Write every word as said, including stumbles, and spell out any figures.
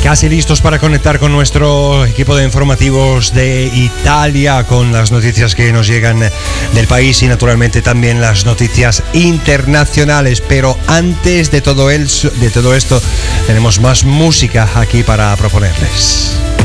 Casi listos para conectar con nuestro equipo de informativos de Italia, con las noticias que nos llegan del país y naturalmente también las noticias internacionales. Pero antes de todo, el, de todo esto, tenemos más música aquí para proponerles.